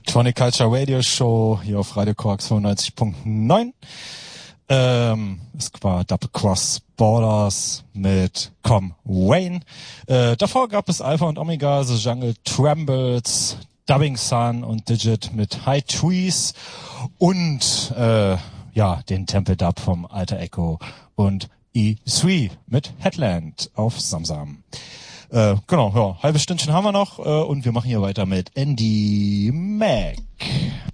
Tronic Culture Radio Show hier auf Radio Korax 95.9. Es war Double Cross Borders mit Com Wayne. Davor gab es Alpha und Omega, The Jungle Trembles, Dubbing Sun und Digit mit High Trees und den Temple Dub vom Alter Echo und E3 mit Headland auf Samsam. Halbes Stündchen haben wir noch und wir machen hier weiter mit Andy Mack.